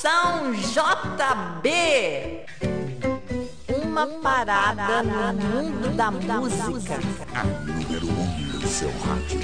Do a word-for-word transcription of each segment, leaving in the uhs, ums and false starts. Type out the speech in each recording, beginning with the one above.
Estação J B. Uma parada no mundo da música. A número um do seu rádio.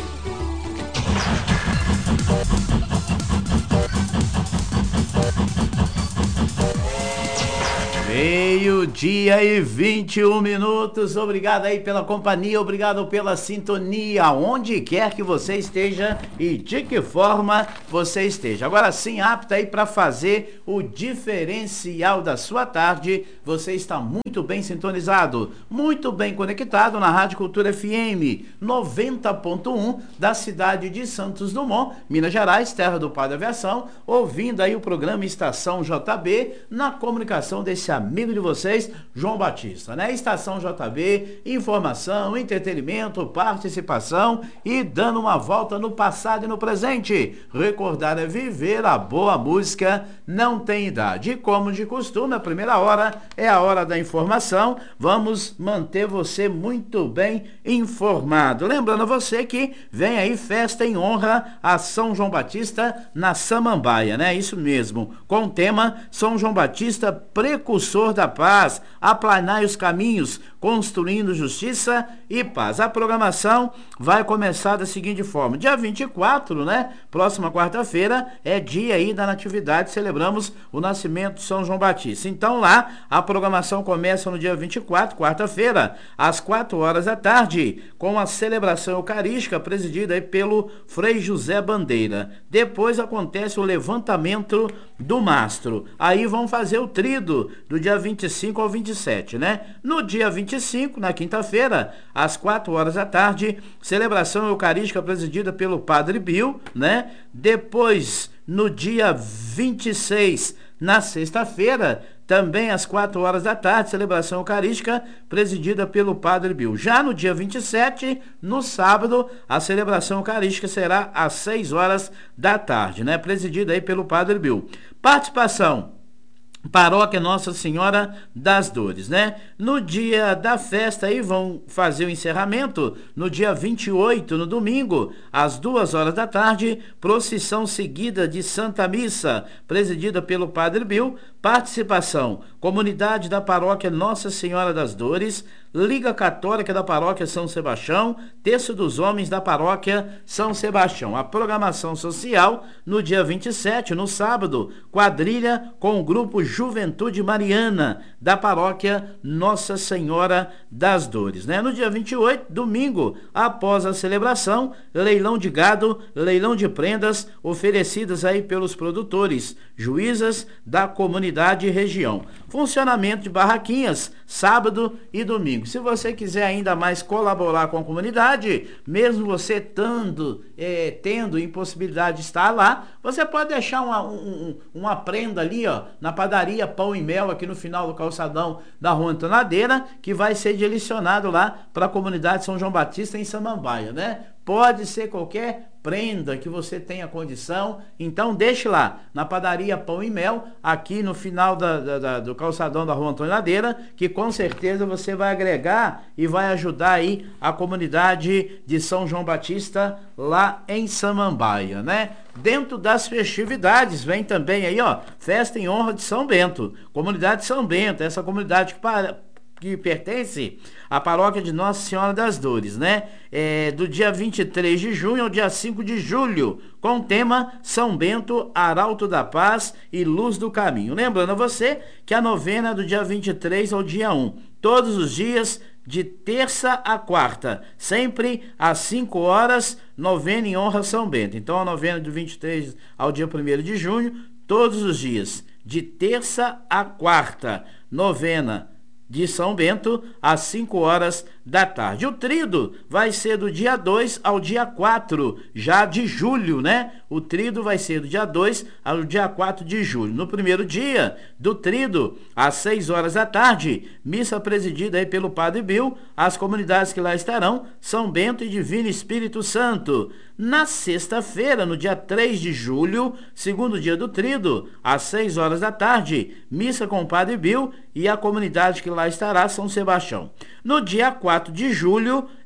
Meio-dia e vinte e um minutos, obrigado aí pela companhia, obrigado pela sintonia, onde quer que você esteja e de que forma você esteja. Agora sim, apta aí para fazer o diferencial da sua tarde, você está muito bem sintonizado, muito bem conectado na Rádio Cultura F M noventa ponto um da cidade de Santos Dumont, Minas Gerais, terra do pai da aviação, ouvindo aí o programa Estação J B, na comunicação desse amigo de vocês, João Batista, né? Estação J B, informação, entretenimento, participação e dando uma volta no passado e no presente. Recordar é viver, a boa música não tem idade. E como de costume, a primeira hora é a hora da informação. Vamos manter você muito bem informado. Lembrando a você que vem aí festa em honra a São João Batista na Samambaia, né? Isso mesmo, com o tema São João Batista, precursor da paz, aplanai os caminhos, construindo justiça e paz. A programação vai começar da seguinte forma: dia vinte e quatro, né? Próxima quarta-feira é dia aí da natividade, celebramos o nascimento de São João Batista. Então lá a programação começa no dia vinte e quatro, quarta-feira, às quatro horas da tarde, com a celebração eucarística presidida aí pelo Frei José Bandeira. Depois acontece o levantamento do mastro. Aí vão fazer o tríduo do dia vinte e cinco ao vinte e sete, né? No dia vinte e cinco, na quinta-feira, às quatro horas da tarde, celebração eucarística presidida pelo Padre Bill, né? Depois, no dia vinte e seis, na sexta-feira, também às quatro horas da tarde, celebração eucarística presidida pelo Padre Bill. Já no dia vinte e sete, no sábado, a celebração eucarística será às seis horas da tarde, né? Presidida aí pelo Padre Bill. Participação: Paróquia Nossa Senhora das Dores, né? No dia da festa aí vão fazer o encerramento no dia vinte e oito, no domingo, às duas horas da tarde, procissão seguida de Santa Missa, presidida pelo Padre Bill. Participação: comunidade da Paróquia Nossa Senhora das Dores, Liga Católica da Paróquia São Sebastião, Terço dos Homens da Paróquia São Sebastião. A programação social no dia vinte e sete, no sábado, quadrilha com o grupo Juventude Mariana da Paróquia Nossa Senhora das Dores, né? No dia vinte e oito, domingo, após a celebração, leilão de gado, leilão de prendas oferecidas aí pelos produtores, juízas da comunidade e região. Funcionamento de barraquinhas, sábado e domingo. Se você quiser ainda mais colaborar com a comunidade, mesmo você tendo, é, tendo impossibilidade de estar lá, você pode deixar uma, um, uma prenda ali, ó, na padaria Pão e Mel, aqui no final do calçadão da Rua Antonadeira, que vai ser direcionado lá para a comunidade São João Batista em Samambaia, né? Pode ser qualquer prenda que você tenha condição, então deixe lá na padaria Pão e Mel, aqui no final da, da, da, do calçadão da Rua Antonadeira, que com certeza você vai agregar e vai ajudar aí a comunidade de São João Batista lá em Samambaia, né? Dentro das festividades vem também aí, ó, festa em honra de São Bento, comunidade de São Bento, essa comunidade que para que pertence à paróquia de Nossa Senhora das Dores, né? É, do dia vinte e três de junho ao dia cinco de julho, com o tema São Bento, Arauto da Paz e Luz do Caminho. Lembrando a você que a novena é do dia vinte e três ao dia um, todos os dias, de terça a quarta, sempre às cinco horas, novena em honra a São Bento. Então a novena do vinte e três ao dia primeiro de junho, todos os dias, de terça a quarta, novena de São Bento, às cinco horas da tarde. O tríduo vai ser do dia dois ao dia quatro, já de julho, né? O tríduo vai ser do dia dois ao dia quatro de julho. No primeiro dia do tríduo, às seis horas da tarde, missa presidida aí pelo Padre Bill. As comunidades que lá estarão, São Bento e Divino Espírito Santo. Na sexta-feira, no dia três de julho, segundo dia do tríduo, às seis horas da tarde, missa com o Padre Bill e a comunidade que lá estará, São Sebastião. No dia quatro de julho,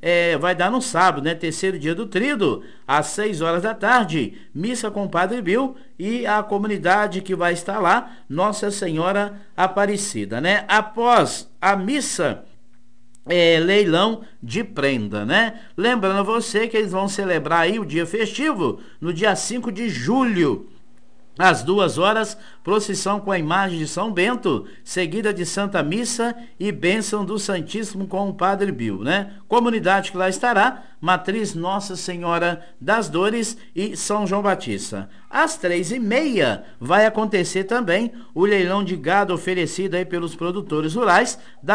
é, vai dar no sábado, né? Terceiro dia do tríduo, às seis horas da tarde, missa com o Padre Bill e a comunidade que vai estar lá, Nossa Senhora Aparecida, né? Após a missa, É, leilão de prenda, né? Lembrando você que eles vão celebrar aí o dia festivo no dia cinco de julho, às duas horas, procissão com a imagem de São Bento, seguida de Santa Missa e bênção do Santíssimo com o Padre Bill, né? Comunidade que lá estará, Matriz Nossa Senhora das Dores e São João Batista. Às três e meia vai acontecer também o leilão de gado oferecido aí pelos produtores rurais da